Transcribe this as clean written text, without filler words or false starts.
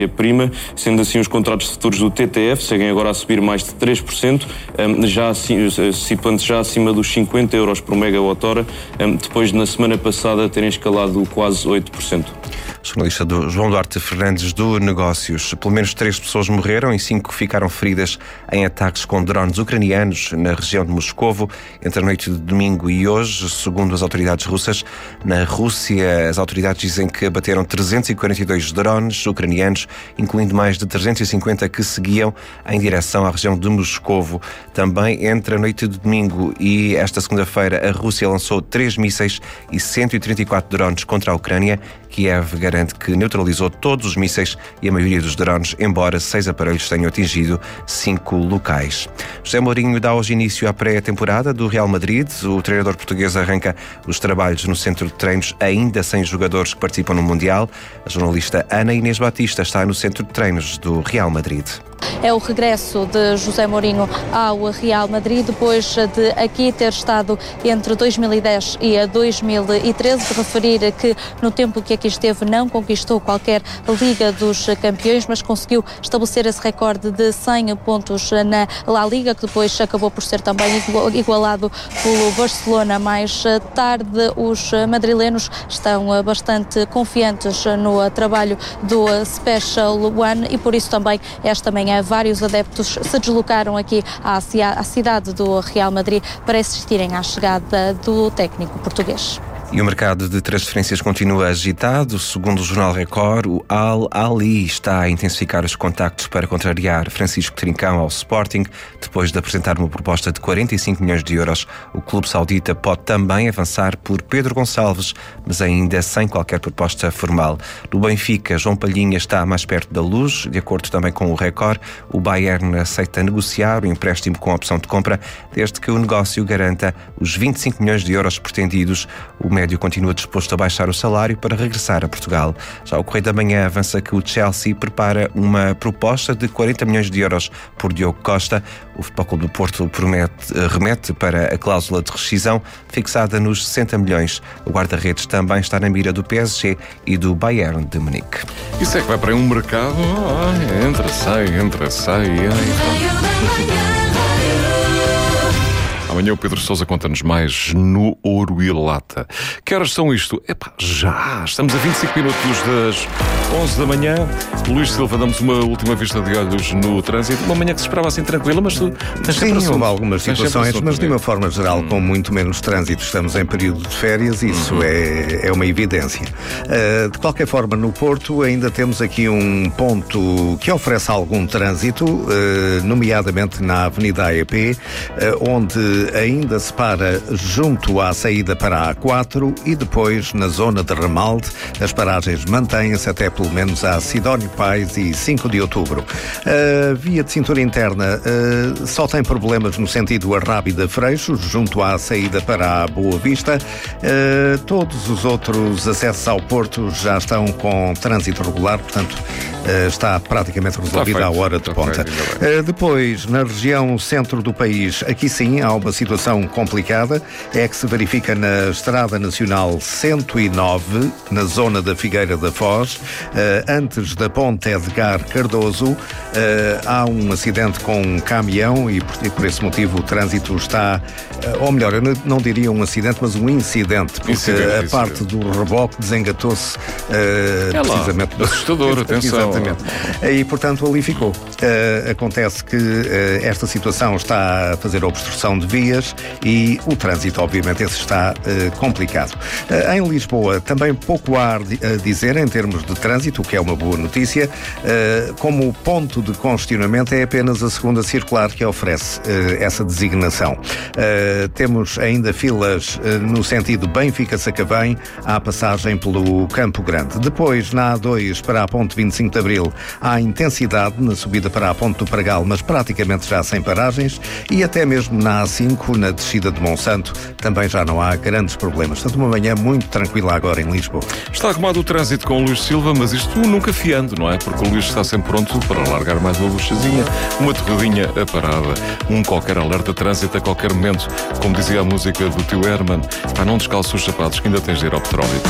prima, sendo assim os contratos futuros do TTF seguem agora a subir mais de 3%, situando-se já acima dos 50 euros por megawatt-hora, depois de na semana passada terem escalado quase 8%. Jornalista João Duarte Fernandes do Negócios. Pelo menos 3 pessoas morreram e 5 ficaram feridas em ataques com drones ucranianos na região de Moscovo entre a noite de domingo e hoje, segundo as autoridades russas. Na Rússia, as autoridades dizem que abateram 342 drones ucranianos, incluindo mais de 350 que seguiam em direção à região de Moscovo. Também entre a noite de domingo e esta segunda-feira, a Rússia lançou 3 mísseis e 134 drones contra a Ucrânia. Kiev garante que neutralizou todos os mísseis e a maioria dos drones, embora 6 aparelhos tenham atingido 5 locais. José Mourinho dá hoje início à pré-temporada do Real Madrid. O treinador português arranca os trabalhos no centro de treinos, ainda sem jogadores que participam no Mundial. A jornalista Ana Inês Batista está no centro de treinos do Real Madrid. É o regresso de José Mourinho ao Real Madrid, depois de aqui ter estado entre 2010 e 2013. De referir que no tempo que aqui esteve não conquistou qualquer Liga dos Campeões, mas conseguiu estabelecer esse recorde de 100 pontos na La Liga, que depois acabou por ser também igualado pelo Barcelona. Mais tarde, os madrilenos estão bastante confiantes no trabalho do Special One e por isso também esta manhã vários adeptos se deslocaram aqui à cidade do Real Madrid para assistirem à chegada do técnico português. E o mercado de transferências continua agitado. Segundo o jornal Record, o Al Ahly está a intensificar os contactos para contrariar Francisco Trincão ao Sporting. Depois de apresentar uma proposta de 45 milhões de euros, o clube saudita pode também avançar por Pedro Gonçalves, mas ainda sem qualquer proposta formal. No Benfica, João Palhinha está mais perto da luz. De acordo também com o Record, o Bayern aceita negociar o empréstimo com opção de compra, desde que o negócio garanta os 25 milhões de euros pretendidos. O médio continua disposto a baixar o salário para regressar a Portugal. Já o Correio da Manhã avança que o Chelsea prepara uma proposta de 40 milhões de euros por Diogo Costa. O Futebol Clube do Porto remete para a cláusula de rescisão fixada nos 60 milhões. O guarda-redes também está na mira do PSG e do Bayern de Munique. Isso é que vai para um mercado. Entra, sai. Amanhã o Pedro Sousa conta-nos mais no Ouro e Lata. Que horas são isto? Já! Estamos a 25 minutos das 11 da manhã. Luís Silva, damos uma última vista de olhos no trânsito. Uma manhã que se esperava assim tranquila, mas tu tens sempre assunto. Houve algumas situações, mas de uma forma geral, com muito menos trânsito. Estamos em período de férias, isso é uma evidência. De qualquer forma, no Porto ainda temos aqui um ponto que oferece algum trânsito, nomeadamente na Avenida AEP, onde ainda se para junto à saída para a A4 e depois na zona de Ramalde as paragens mantêm-se até pelo menos a Sidónio Pais e 5 de outubro. A via de cintura interna só tem problemas no sentido Arrábida-Freixos, junto à saída para a Boa Vista. Todos os outros acessos ao Porto já estão com trânsito regular, portanto está praticamente resolvida a hora de ponta. Depois, na região centro do país, aqui sim há uma situação complicada, é que se verifica na Estrada Nacional 109, na zona da Figueira da Foz, antes da Ponte Edgar Cardoso, há um acidente com um caminhão e por esse motivo o trânsito está, ou melhor, eu não diria um acidente, mas um incidente, porque a parte do reboque desengatou-se precisamente. Assustador, atenção. Exatamente. E portanto ali ficou. Acontece que esta situação está a fazer obstrução de vias e o trânsito, obviamente, esse está complicado. Em Lisboa, também pouco há a dizer em termos de trânsito, o que é uma boa notícia. Como ponto de congestionamento é apenas a segunda circular que oferece essa designação. Temos ainda filas no sentido Benfica-Sacavém à passagem pelo Campo Grande. Depois, na A2 para a ponte 25 de Abril, há intensidade na subida para a ponte do Pragal, mas praticamente já sem paragens, e até mesmo na A5, na descida de Monsanto, também já não há grandes problemas. Portanto, uma manhã muito tranquila agora em Lisboa. Está arrumado o trânsito com o Luís Silva, mas isto nunca fiando, não é? Porque o Luís está sempre pronto para largar mais uma buchazinha, uma torradinha a parada, um qualquer alerta de trânsito a qualquer momento. Como dizia a música do tio Herman, não descalço os sapatos que ainda tens de ir ao petróleo.